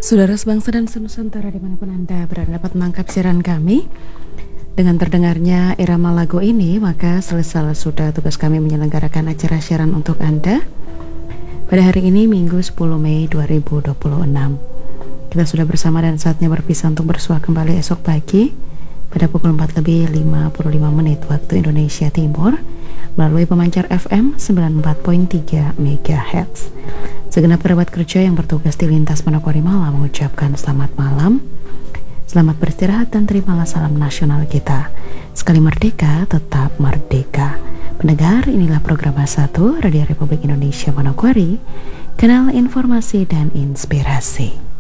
Saudara sebangsa dan senusantara dimanapun Anda berada dapat menangkap siaran kami. Dengan terdengarnya irama lagu ini, maka selesai sudah tugas kami menyelenggarakan acara siaran untuk Anda pada hari ini Minggu 10 Mei 2026. Kita sudah bersama dan saatnya berpisah untuk bersua kembali esok pagi pada pukul 4 lebih 55 menit waktu Indonesia Timur melalui pemancar FM 94.3 MHz. Segenap kerabat kerja yang bertugas di lintas Manokwari Malang mengucapkan selamat malam, selamat beristirahat dan terimalah salam nasional kita. Sekali merdeka, tetap merdeka. Pendengar, inilah program A1 Radio Republik Indonesia Manokwari, kanal informasi dan inspirasi.